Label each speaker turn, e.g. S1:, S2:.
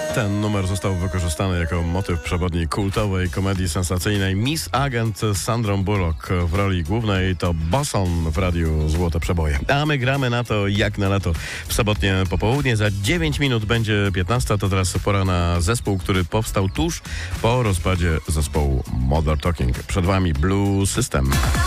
S1: Ten numer został wykorzystany jako motyw przewodni kultowej komedii sensacyjnej Miss Agent z Sandrą Bullock w roli głównej. To Bosson w radiu Złote Przeboje. A my gramy na to jak na lato w sobotnie popołudnie. Za 9 minut będzie 15. To teraz pora na zespół, który powstał tuż po rozpadzie zespołu Modern Talking. Przed wami Blue System.